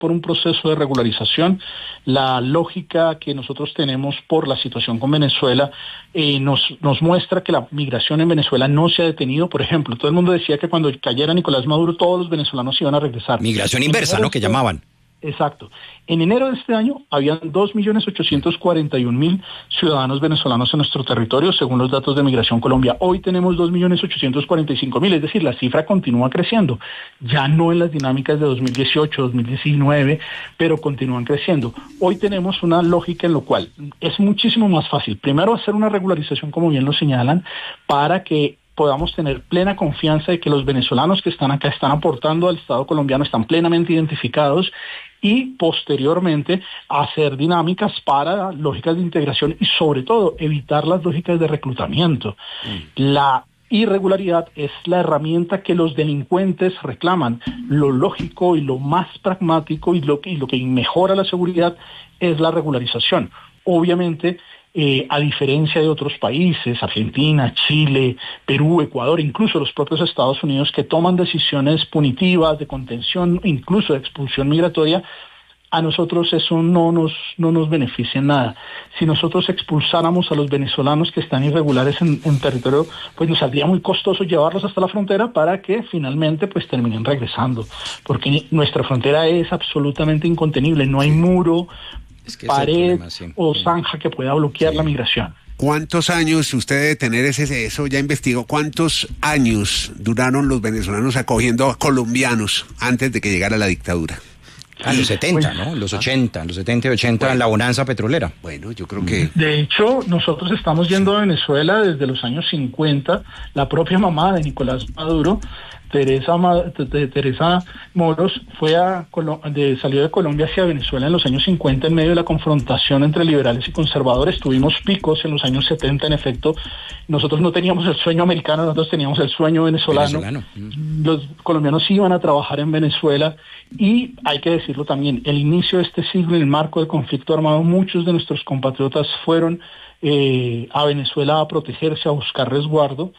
por un proceso de regularización. La lógica que nosotros tenemos por la situación con Venezuela nos muestra que la migración en Venezuela no se ha detenido. Por ejemplo, todo el mundo decía que cuando cayera Nicolás Maduro todos los venezolanos iban a regresar. Migración inversa, ¿no? Que llamaban. Exacto. En enero de este año habían 2.841.000 ciudadanos venezolanos en nuestro territorio, según los datos de Migración Colombia. Hoy tenemos 2.845.000, es decir, la cifra continúa creciendo. Ya no en las dinámicas de 2018, 2019, pero continúan creciendo. Hoy tenemos una lógica en lo cual es muchísimo más fácil, primero, hacer una regularización, como bien lo señalan, para que podamos tener plena confianza de que los venezolanos que están acá están aportando al Estado colombiano, están plenamente identificados, y posteriormente hacer dinámicas para lógicas de integración y sobre todo evitar las lógicas de reclutamiento. La irregularidad es la herramienta que los delincuentes reclaman. Lo lógico y lo más pragmático y lo que mejora la seguridad es la regularización. Obviamente, a diferencia de otros países, Argentina, Chile, Perú, Ecuador, incluso los propios Estados Unidos, que toman decisiones punitivas de contención, incluso de expulsión migratoria, a nosotros eso no nos beneficia en nada. Si nosotros expulsáramos a los venezolanos que están irregulares en territorio, pues nos saldría muy costoso llevarlos hasta la frontera para que finalmente pues terminen regresando, porque nuestra frontera es absolutamente incontenible, no hay muro, pared o zanja que pueda bloquear la migración. ¿Cuántos años, usted debe tener eso ya investigó, cuántos años duraron los venezolanos acogiendo a colombianos antes de que llegara la dictadura? A los 70, ¿no? Los 80, los 70 y 80, bueno, en la bonanza petrolera. Bueno, yo creo que... De hecho, nosotros estamos yendo a Venezuela desde los años 50. La propia mamá de Nicolás Maduro, Teresa Moros, salió de Colombia hacia Venezuela en los años 50 en medio de la confrontación entre liberales y conservadores. Tuvimos picos en los años 70, en efecto. Nosotros no teníamos el sueño americano, nosotros teníamos el sueño venezolano. Los colombianos iban a trabajar en Venezuela y hay que decirlo también, el inicio de este siglo en el marco del conflicto armado, muchos de nuestros compatriotas fueron a Venezuela a protegerse, a buscar resguardo.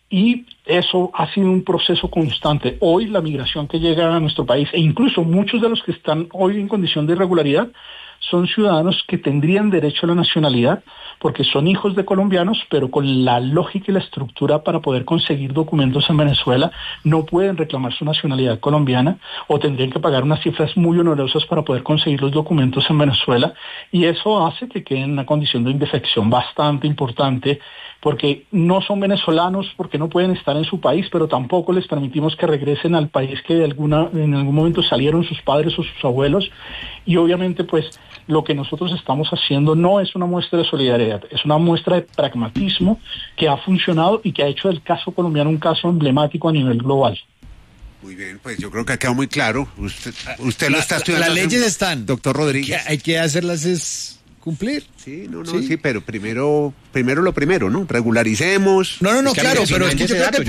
Y eso ha sido un proceso constante. Hoy la migración que llega a nuestro país, e incluso muchos de los que están hoy en condición de irregularidad, son ciudadanos que tendrían derecho a la nacionalidad, porque son hijos de colombianos, pero con la lógica y la estructura para poder conseguir documentos en Venezuela, no pueden reclamar su nacionalidad colombiana, o tendrían que pagar unas cifras muy onerosas para poder conseguir los documentos en Venezuela, y eso hace que queden en una condición de indefección bastante importante, porque no son venezolanos, porque no pueden estar en su país, pero tampoco les permitimos que regresen al país que en algún momento salieron sus padres o sus abuelos, y obviamente pues lo que nosotros estamos haciendo no es una muestra de solidaridad, es una muestra de pragmatismo que ha funcionado y que ha hecho del caso colombiano un caso emblemático a nivel global. Muy bien, pues yo creo que ha quedado muy claro. Usted lo está estudiando. Las leyes están, doctor Rodríguez. Hay que hacerlas es cumplir. Sí, sí, pero primero lo primero, ¿no? Regularicemos. No, es que claro, pero es que yo creo que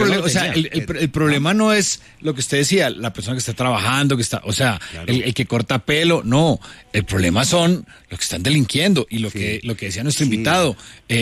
el problema no es lo que usted decía, la persona que está trabajando, claro, el que corta pelo, no. El problema son los que están delinquiendo y lo que decía nuestro invitado,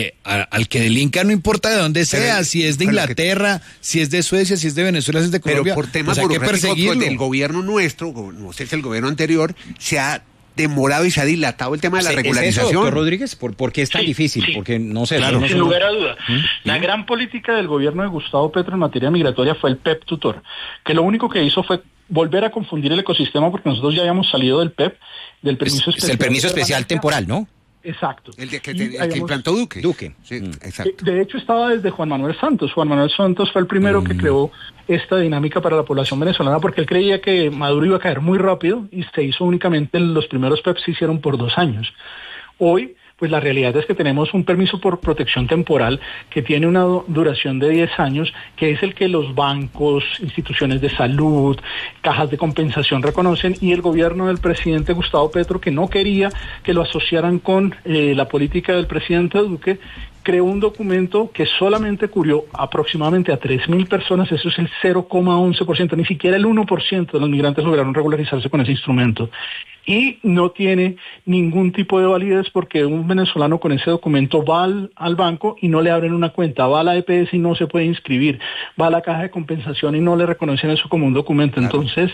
al que delinca no importa de dónde sea, si es de Inglaterra, si es de Suecia, si es de Venezuela, si es de Colombia, pero por temas hay que perseguirlo. Del gobierno nuestro, no sé si el gobierno anterior, se ha demorado y se ha dilatado el tema de la regularización. ¿Es eso, doctor Rodríguez? ¿Por qué es tan difícil? Porque no sé. Claro, sin lugar a duda. La gran política del gobierno de Gustavo Petro en materia migratoria fue el PEP tutor, que lo único que hizo fue volver a confundir el ecosistema, porque nosotros ya habíamos salido del PEP, del permiso especial. Es el permiso especial temporal, ¿no? Exacto. El que implantó Duque. Sí, exacto. De hecho, estaba desde Juan Manuel Santos. Juan Manuel Santos fue el primero que creó esta dinámica para la población venezolana, porque él creía que Maduro iba a caer muy rápido y se hizo únicamente, los primeros PEP se hicieron por 2 años. Hoy, pues la realidad es que tenemos un permiso por protección temporal que tiene una duración de 10 años, que es el que los bancos, instituciones de salud, cajas de compensación reconocen, y el gobierno del presidente Gustavo Petro, que no quería que lo asociaran con la política del presidente Duque, creó un documento que solamente cubrió aproximadamente a 3.000 personas, eso es el 0,11%, ni siquiera el 1% de los migrantes lograron regularizarse con ese instrumento. y no tiene ningún tipo de validez porque un venezolano con ese documento va al banco y no le abren una cuenta, va a la EPS y no se puede inscribir, va a la caja de compensación y no le reconocen eso como un documento. Claro. Entonces,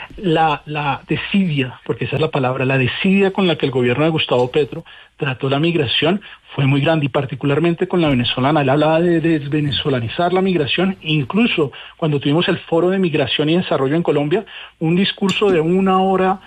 la desidia, porque esa es la palabra, la desidia con la que el gobierno de Gustavo Petro trató la migración fue muy grande, y particularmente con la venezolana. Él hablaba de desvenezolanizar la migración, incluso cuando tuvimos el Foro de Migración y Desarrollo en Colombia, un discurso de 1 hora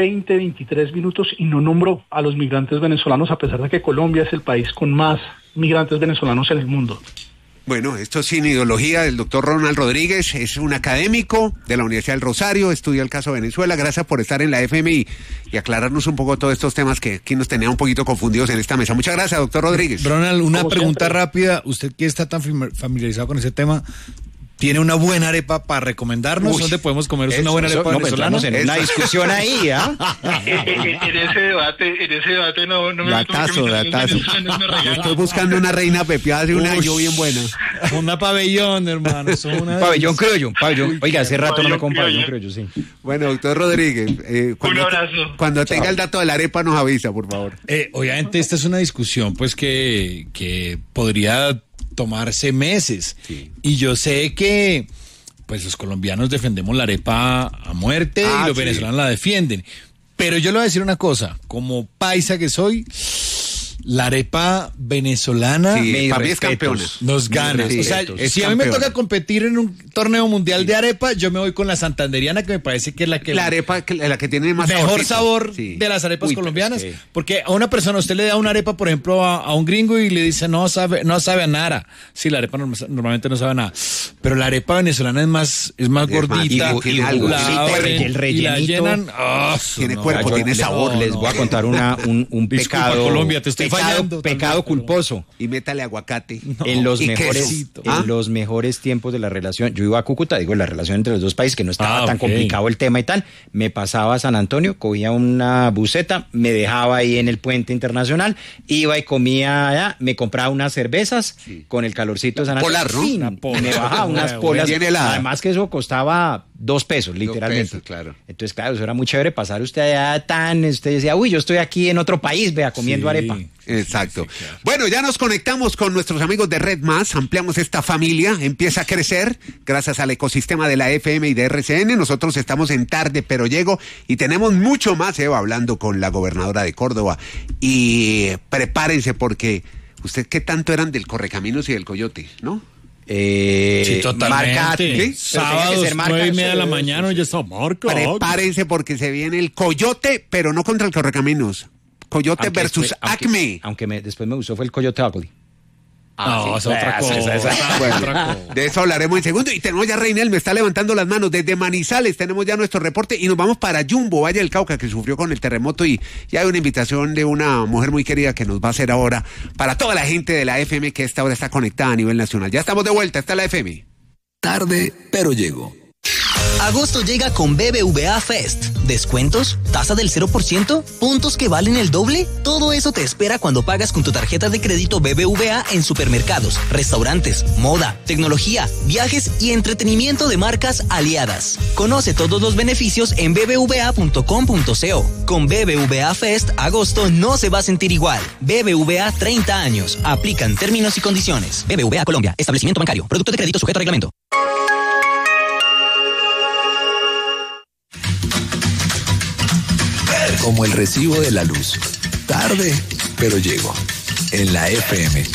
23 minutos, y no nombró a los migrantes venezolanos, a pesar de que Colombia es el país con más migrantes venezolanos en el mundo. Bueno, esto es Sin Ideología del doctor Ronald Rodríguez, es un académico de la Universidad del Rosario, estudia el caso Venezuela. Gracias por estar en la FM y aclararnos un poco todos estos temas que aquí nos tenían un poquito confundidos en esta mesa. Muchas gracias, doctor Rodríguez. Ronald, una pregunta rápida, usted que está tan familiarizado con ese tema, ¿tiene una buena arepa para recomendarnos? ¿Dónde podemos comer una buena arepa venezolana? En una discusión ahí, ¿ah? En ese debate no me Datazo. Estoy buscando una reina pepiada hace un año bien buena. Una pabellón, hermano. Pabellón criollo, pabellón. Oiga, hace rato no me como pabellón criollo, sí. Bueno, doctor Rodríguez, un abrazo. Cuando tenga el dato de la arepa nos avisa, por favor. Obviamente esta es una discusión pues que podría tomarse meses. Sí. Y yo sé que pues los colombianos defendemos la arepa a muerte y los venezolanos la defienden. Pero yo le voy a decir una cosa, como paisa que soy, la arepa venezolana para mí es campeona. Nos gana. O sea, si a mí me toca competir en un torneo mundial de arepa, yo me voy con la santanderiana, que me parece que es la arepa la que tiene más mejor sabor de las arepas colombianas. Porque a una persona, usted le da una arepa, por ejemplo, a un gringo y le dice no sabe a nada. Sí, la arepa normalmente no sabe a nada. Pero la arepa venezolana es más gordita. Y el rellenito. Y la llenan. Tiene cuerpo, tiene sabor. Les voy a contar un pecado. Colombia, te estoy pecado culposo. Y métale aguacate. En los mejores tiempos de la relación, yo iba a Cúcuta, digo, la relación entre los dos países, que no estaba tan complicado el tema y tal, me pasaba a San Antonio, cogía una buseta, me dejaba ahí en el puente internacional, iba y comía allá, me compraba unas cervezas con el calorcito de San Antonio. Polar, ¿no? Me bajaba unas polas. Además que eso costaba 2 pesos, literalmente. 2 pesos, claro. Entonces, claro, eso era muy chévere pasar usted allá usted decía, uy, yo estoy aquí en otro país, vea, comiendo arepa. Exacto. Sí, claro. Bueno, ya nos conectamos con nuestros amigos de Red Más, ampliamos esta familia, empieza a crecer gracias al ecosistema de la FM y de RCN. Nosotros estamos en Tarde Pero Llego y tenemos mucho más, Eva, hablando con la gobernadora de Córdoba. Y prepárense porque, ¿usted qué tanto eran del Correcaminos y del Coyote, no? Sí, totalmente. Sábados, 9:30 de la mañana, ya está marca. Prepárense porque se viene el Coyote, pero no contra el Correcaminos. Coyote versus Acme. Aunque después me gustó fue el Coyote Ugly. Es otra cosa. Bueno, de eso hablaremos en segundo. Y tenemos ya Reinel, me está levantando las manos. Desde Manizales tenemos ya nuestro reporte y nos vamos para Jumbo, Valle del Cauca, que sufrió con el terremoto. Y ya hay una invitación de una mujer muy querida que nos va a hacer ahora para toda la gente de la FM que a esta hora está conectada a nivel nacional. Ya estamos de vuelta, está la FM. Tarde, pero llego. Agosto llega con BBVA Fest. ¿Descuentos? ¿Tasa del 0%? ¿Puntos que valen el doble? Todo eso te espera cuando pagas con tu tarjeta de crédito BBVA en supermercados, restaurantes, moda, tecnología, viajes y entretenimiento de marcas aliadas. Conoce todos los beneficios en bbva.com.co. Con BBVA Fest, agosto no se va a sentir igual. BBVA 30 años. Aplican términos y condiciones. BBVA Colombia. Establecimiento bancario. Producto de crédito sujeto a reglamento. Como el recibo de la luz. Tarde, pero llego. En la FM.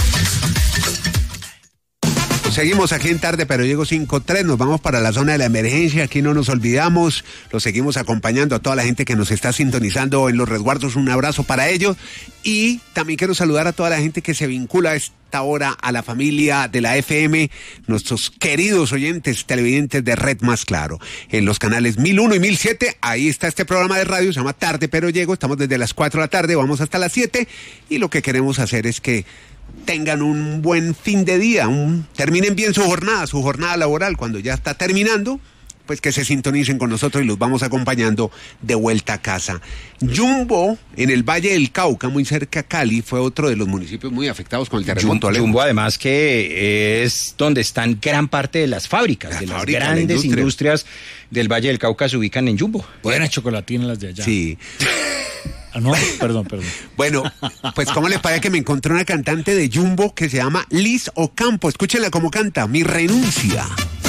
Seguimos aquí en Tarde, pero llego 5:03, nos vamos para la zona de la emergencia, aquí no nos olvidamos, los seguimos acompañando a toda la gente que nos está sintonizando en los resguardos, un abrazo para ellos, y también quiero saludar a toda la gente que se vincula a esta hora a la familia de la FM, nuestros queridos oyentes televidentes de Red Más Claro, en los canales 1001 y 1007, ahí está este programa de radio, se llama Tarde, pero llego, estamos desde las 4 de la tarde, vamos hasta las 7, y lo que queremos hacer es que tengan un buen fin de día, terminen bien su jornada laboral cuando ya está terminando, pues que se sintonicen con nosotros y los vamos acompañando de vuelta a casa. Jumbo, en el Valle del Cauca, muy cerca a Cali, fue otro de los municipios muy afectados con el terremoto. Jumbo, además, que es donde están gran parte de las fábricas, de las grandes industrias del Valle del Cauca se ubican en Jumbo. Buenas chocolatinas las de allá. Sí. No, perdón. Bueno, pues ¿cómo les parece que me encontré una cantante de Jumbo que se llama Liz Ocampo? Escúchenla cómo canta, Mi Renuncia.